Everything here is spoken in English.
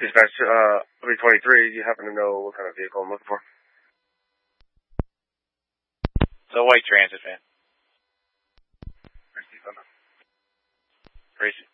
Dispatch, B23, you happen to know what kind of vehicle I'm looking for? It's a white transit van. Crazy.